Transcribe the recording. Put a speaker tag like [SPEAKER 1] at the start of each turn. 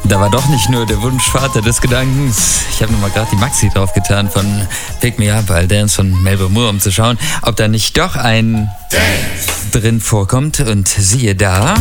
[SPEAKER 1] Da war doch nicht nur der Wunschvater des Gedankens. Ich habe nochmal gerade die Maxi draufgetan von Pick Me Up, I'll Dance von Melba Moore, um zu schauen, ob da nicht doch ein Dance drin vorkommt. Und siehe da...